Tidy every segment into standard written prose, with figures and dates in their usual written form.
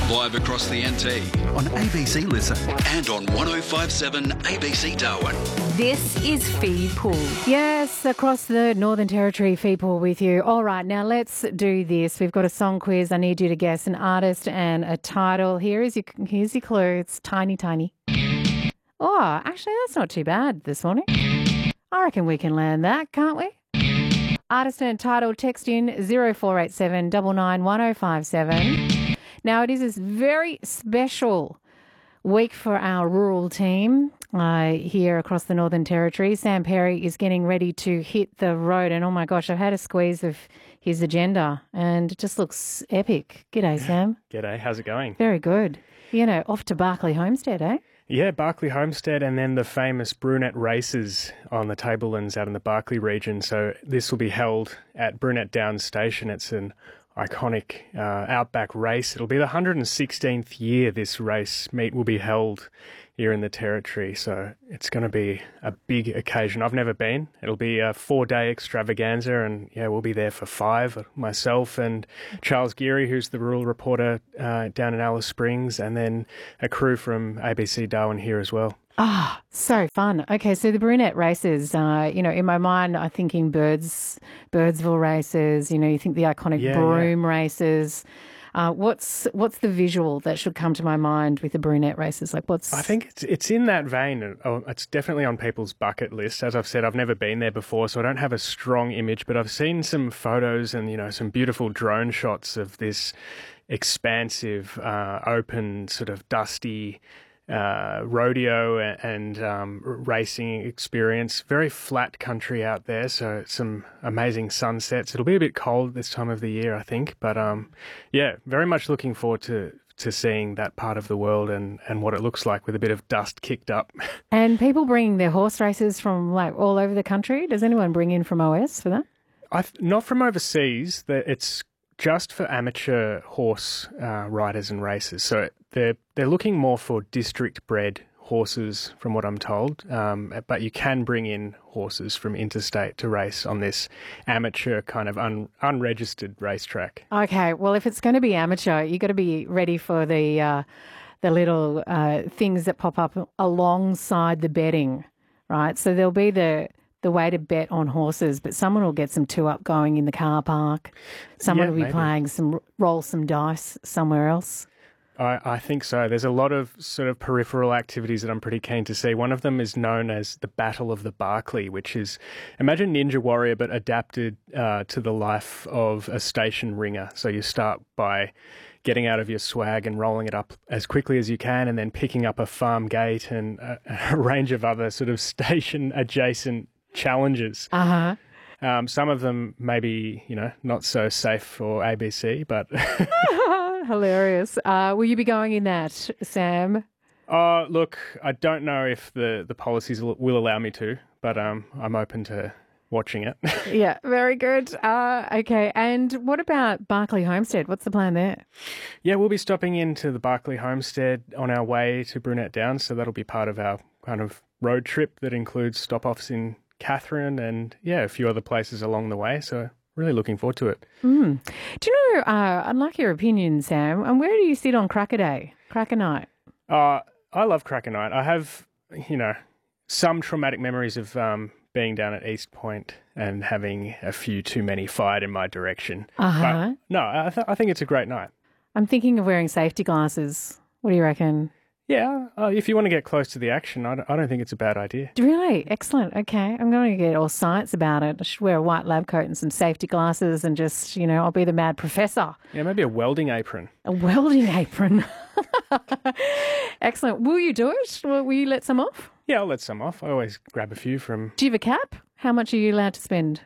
Live across the NT on ABC Listen and on 105.7 ABC Darwin. This is Feed Pool. Yes, across the Northern Territory, Feed Pool with you. All right, now let's do this. We've got a song quiz. I need you to guess an artist and a title. Here's your clue. It's tiny, tiny. Oh, actually, that's not too bad this morning. I reckon we can land that, can't we? Artist and title, text in 0487 99 1057. Now, it is this very special week for our rural team here across the Northern Territory. Sam Perry is getting ready to hit the road. And, oh, my gosh, I've had a squeeze of his agenda and it just looks epic. G'day, Sam. G'day. How's it going? Very good. You know, off to Barclay Homestead, eh? Yeah, Barclay Homestead and then the famous Brunette races on the tablelands out in the Barclay region. So this will be held at Brunette Downs Station. It's an iconic outback race. It'll be the 116th year this race meet will be held here in the Territory. So it's going to be a big occasion. I've never been. It'll be a 4-day extravaganza and yeah, we'll be there for 5, myself and Charles Geary, who's the rural reporter down in Alice Springs, and then a crew from ABC Darwin here as well. Ah, so fun. Okay, so the Brunette races, in my mind, I'm thinking Birdsville races, you think the iconic Broome races. What's the visual that should come to my mind with the Brunette races? I think it's in that vein. It's definitely on people's bucket list. As I've said, I've never been there before, so I don't have a strong image, but I've seen some photos and, some beautiful drone shots of this expansive, open, sort of dusty rodeo and racing experience. Very flat country out there, so some amazing sunsets. It'll be a bit cold this time of the year, I think, but very much looking forward to seeing that part of the world and what it looks like with a bit of dust kicked up. And people bringing their horse races from all over the country. Does anyone bring in from OS for that? Not from overseas. It's just for amateur horse riders and racers. So they're looking more for district-bred horses, from what I'm told. But you can bring in horses from interstate to race on this amateur kind of unregistered racetrack. Okay, well, if it's going to be amateur, you've got to be ready for the little things that pop up alongside the betting, right? So there'll be the way to bet on horses, but someone will get some two-up going in the car park. Someone will be playing roll some dice somewhere else. I think so. There's a lot of sort of peripheral activities that I'm pretty keen to see. One of them is known as the Battle of the Barclay, which is, imagine Ninja Warrior, but adapted to the life of a station ringer. So you start by getting out of your swag and rolling it up as quickly as you can, and then picking up a farm gate and a range of other sort of station-adjacent challenges. Some of them maybe, not so safe for ABC, but... Hilarious. Will you be going in that, Sam? Look, I don't know if the policies will allow me to, but I'm open to watching it. Yeah, very good. Okay, and what about Barclay Homestead? What's the plan there? Yeah, we'll be stopping into the Barclay Homestead on our way to Brunette Downs, so that'll be part of our kind of road trip that includes stop-offs in Katherine and, a few other places along the way, so... Really looking forward to it. Do you know, I'd like your opinion, Sam, and where do you sit on Cracker Day, Cracker Night? I love Cracker Night. I have, some traumatic memories of being down at East Point and having a few too many fired in my direction. But, no, I think it's a great night. I'm thinking of wearing safety glasses. What do you reckon? Yeah, if you want to get close to the action, I don't think it's a bad idea. Really? Excellent. Okay. I'm going to get all science about it. I should wear a white lab coat and some safety glasses and just, I'll be the mad professor. Yeah, maybe a welding apron. A welding apron. Excellent. Will you do it? Will you let some off? Yeah, I'll let some off. I always grab a few from... Do you have a cap? How much are you allowed to spend?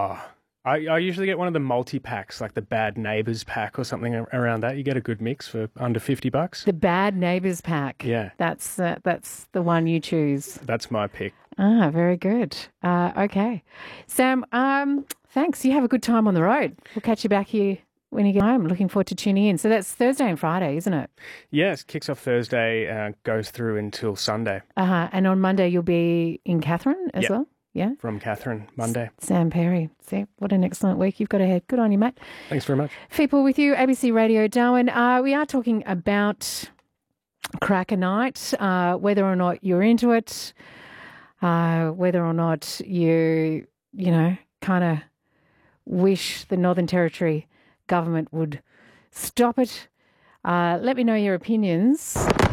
I usually get one of the multi-packs, like the Bad Neighbours pack or something around that. You get a good mix for under $50. The Bad Neighbours pack. Yeah. That's the one you choose. That's my pick. Ah, very good. Okay. Sam, thanks. You have a good time on the road. We'll catch you back here when you get home. Looking forward to tuning in. So that's Thursday and Friday, isn't it? Yes, kicks off Thursday, goes through until Sunday. And on Monday you'll be in Katherine as well? Yeah? From Catherine, Monday. Sam Perry. See, what an excellent week you've got ahead. Good on you, mate. Thanks very much. People with you, ABC Radio Darwin. We are talking about cracker night, whether or not you're into it, whether or not you kind of wish the Northern Territory government would stop it. Let me know your opinions.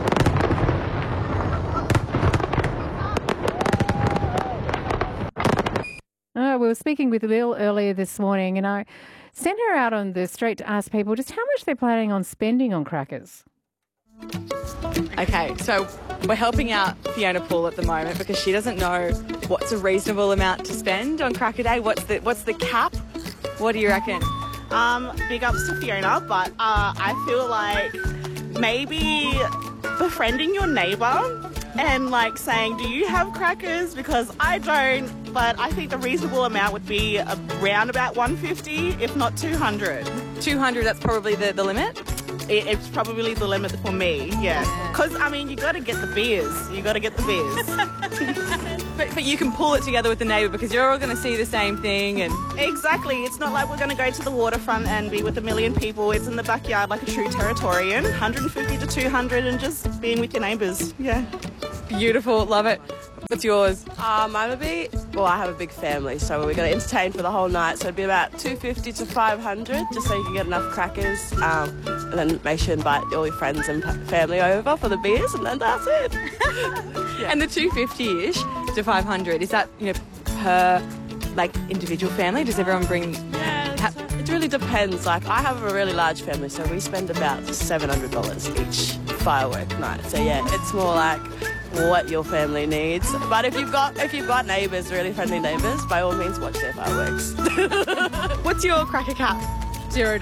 We were speaking with Lil earlier this morning, and I sent her out on the street to ask people just how much they're planning on spending on crackers. Okay, so we're helping out Fiona Poole at the moment because she doesn't know what's a reasonable amount to spend on Cracker Day. What's the cap? What do you reckon? Big ups to Fiona, but I feel like maybe befriending your neighbour and like saying, do you have crackers? Because I don't, but I think the reasonable amount would be around about $150, if not $200. 200, that's probably the limit? It's probably the limit for me, yeah. Because, I mean, you got to get the beers. You got to get the beers. But you can pull it together with the neighbour because you're all going to see the same thing. And Exactly. It's not like we're going to go to the waterfront and be with a million people. It's in the backyard like a true Territorian. 150 to 200 and just being with your neighbours, yeah. Beautiful, love it. What's yours? I have a big family, so we're going to entertain for the whole night. So it'd be about $250 to $500, just so you can get enough crackers, and then make sure you invite all your friends and family over for the beers, and then that's it. Yeah. And the $250-ish to $500, is that per individual family? Does everyone bring? Yeah, it really depends. Like I have a really large family, so we spend about $700 each firework night. So yeah, it's more like what your family needs. But if you've got neighbours, really friendly neighbours, by all means watch their fireworks. What's your cracker cap? $0.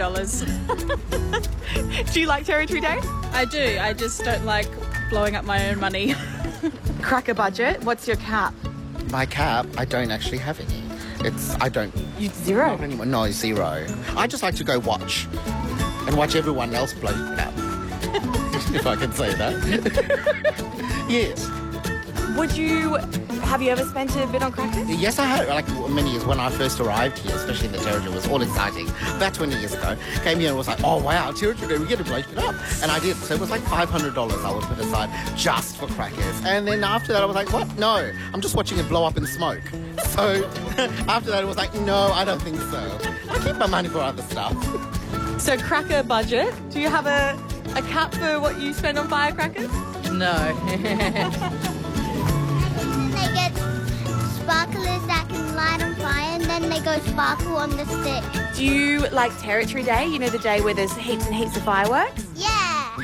Do you like Territory Day? I do. I just don't like blowing up my own money. Cracker budget, what's your cap? My cap, I don't actually have any. You zero? Not anymore. No, zero. I just like to go watch everyone else blow it up. If I can say that. Yes. Have you ever spent a bit on crackers? Yes, I had. Like many years when I first arrived here, especially in the Territory, it was all exciting. About 20 years ago, came here and was like, oh wow, Territory, we get to blow it up. And I did. So it was like $500 I would put aside just for crackers. And then after that, I was like, what? No, I'm just watching it blow up in smoke. So after that, it was like, no, I don't think so. I keep my money for other stuff. So cracker budget. Do you have a cap for what you spend on firecrackers? No. They get sparklers that can light on fire and then they go sparkle on the stick. Do you like Territory Day? You know, the day where there's heaps and heaps of fireworks? Yeah!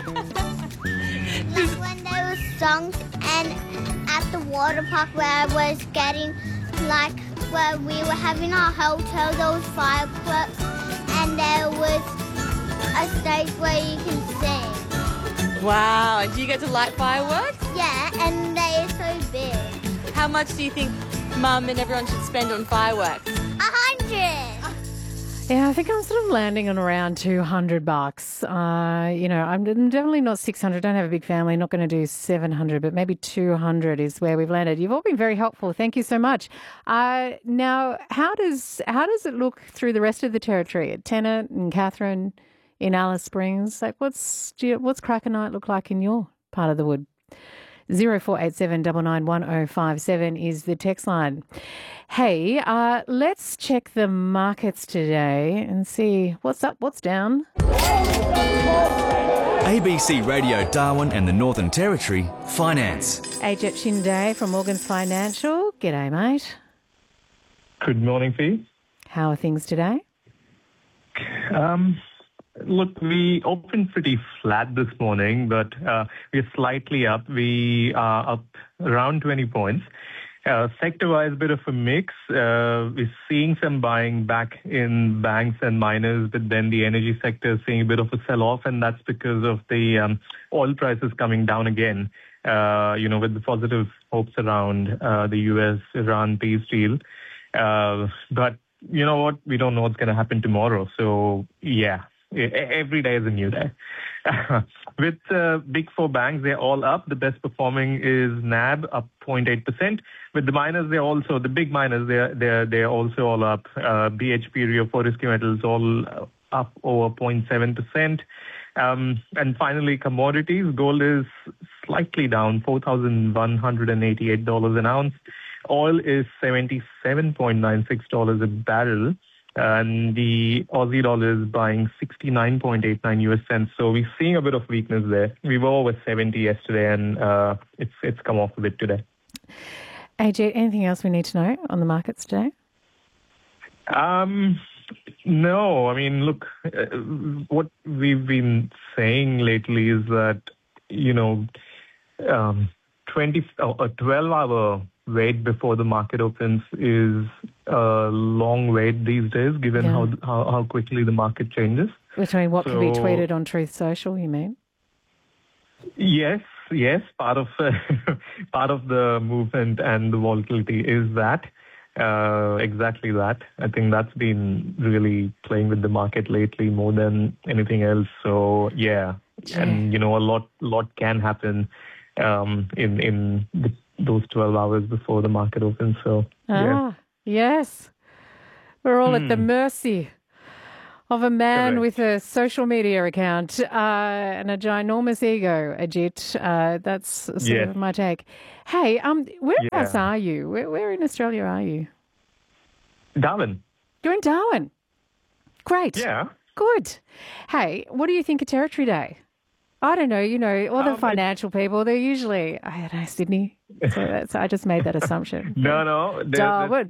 Like when there was songs and at the water park where I was getting, where we were having our hotel, there was fireworks and there was a stage where you can sing. Wow, and do you get to light fireworks? Yeah, and they are so big. How much do you think Mum and everyone should spend on fireworks? 100! Yeah, I think I'm sort of landing on around $200. I'm definitely not 600. Don't have a big family. Not going to do 700, but maybe 200 is where we've landed. You've all been very helpful. Thank you so much. Now, how does it look through the rest of the Territory? At Tennant and Catherine, in Alice Springs, what's Cracker Night look like in your part of the wood? 0487 991057 is the text line. Hey, let's check the markets today and see what's up, what's down. ABC Radio Darwin and the Northern Territory, Finance. Ajit Shinde from Morgans Financial. G'day, mate. Good morning, Fee. How are things today? Look, we opened pretty flat this morning, but we're slightly up. We are up around 20 points. Sector-wise, a bit of a mix. We're seeing some buying back in banks and miners, but then the energy sector is seeing a bit of a sell-off, and that's because of the oil prices coming down again, with the positive hopes around the US-Iran peace deal. But you know what? We don't know what's going to happen tomorrow. So, yeah. Every day is a new day. With big four banks, they're all up. The best performing is NAB, up 0.8%. With the miners, the big miners, they're also all up. BHP, Rio Fortescue Metals, all up over 0.7%. And finally, commodities. Gold is slightly down, $4,188 an ounce. Oil is $77.96 a barrel. And the Aussie dollar is buying 69.89 US cents. So we're seeing a bit of weakness there. We were over 70 yesterday, and it's come off a bit today. AJ, anything else we need to know on the markets today? No. I mean, look, what we've been saying lately is that, a 12-hour wait before the market opens is a long wait these days, given how quickly the market changes. Between what can be tweeted on Truth Social, you mean? Yes. Part of the movement and the volatility is that. Exactly that. I think that's been really playing with the market lately more than anything else. So, yeah. And, a lot can happen in those 12 hours before the market opens. So, yes. We're all at the mercy of a man with a social media account and a ginormous ego, Ajit. That's sort of my take. Hey, whereabouts are you? Where in Australia are you? Darwin. You're in Darwin. Great. Yeah. Good. Hey, what do you think of Territory Day? I don't know, all the financial people, they're usually, I don't know, Sydney. So I just made that assumption. No. Darwin.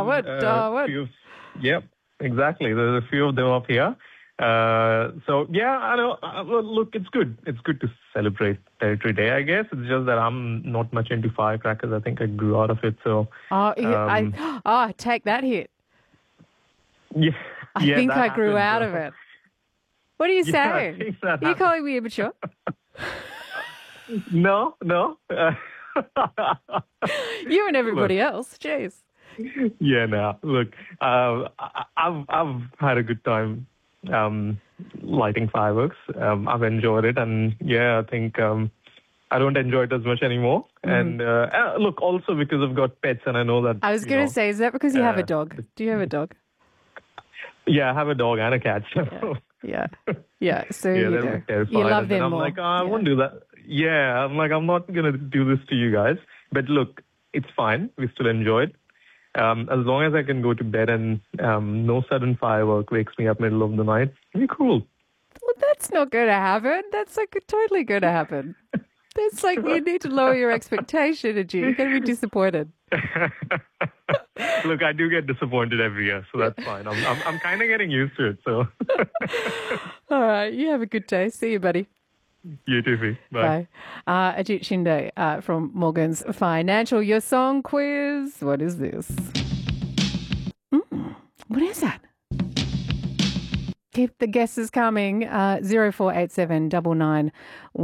Yep, exactly. There's a few of them up here. So, yeah, I know. Look, it's good. It's good to celebrate Territory Day, I guess. It's just that I'm not much into firecrackers. I think I grew out of it, so... take that hit. Yeah. I think I grew out of it. What are you saying? Are you calling me immature? No. You and everybody else. Jeez. Yeah, no. Look, I've had a good time lighting fireworks. I've enjoyed it, and I think I don't enjoy it as much anymore. And look, also because I've got pets, and I know that. I was going to say, is that because you have a dog? Do you have a dog? Yeah, I have a dog and a cat. So. Yeah. So they're terrified. You love them I'm more. like, I won't do that. Yeah, I'm like, I'm not going to do this to you guys. But look, it's fine. We still enjoy it. As long as I can go to bed and no sudden firework wakes me up middle of the night, it'll be cool. Well, that's not going to happen. That's totally going to happen. It's like you need to lower your expectation, and you're going to be disappointed. Look, I do get disappointed every year, so that's fine. I'm kind of getting used to it. So, all right, you have a good day. See you, buddy. You too, Fee. Bye. Ajit Shinde from Morgans Financial. Your song quiz. What is this? What is that? Keep the guesses coming. 0487 99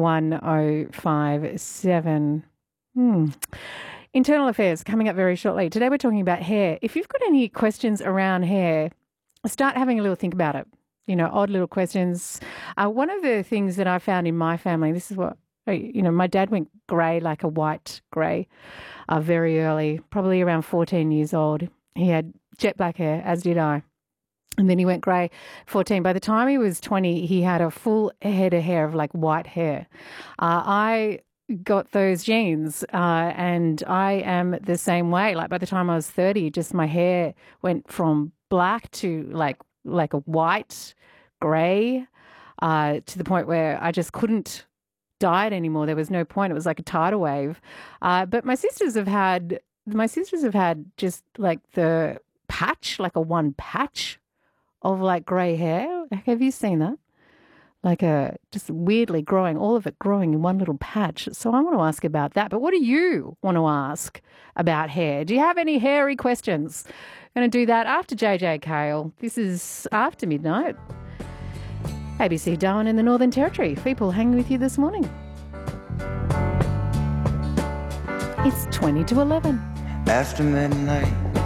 1057. Internal affairs coming up very shortly. Today we're talking about hair. If you've got any questions around hair, start having a little think about it. Odd little questions. One of the things that I found in my family, this is what, my dad went grey, like a white grey, very early, probably around 14 years old. He had jet black hair, as did I. And then he went grey 14. By the time he was 20, he had a full head of hair of like white hair. I got those genes and I am the same way. Like by the time I was 30, just my hair went from black to like a white, grey, to the point where I just couldn't dye it anymore. There was no point. It was like a tidal wave. But my sisters have had just like the patch, like a one patch of like grey hair. Have you seen that? Like just weirdly growing, all of it growing in one little patch. So I want to ask about that. But what do you want to ask about hair? Do you have any hairy questions? Going to do that after JJ Cale. This is After Midnight. ABC Darwin in the Northern Territory. People hanging with you this morning. It's 20 to 11. After midnight,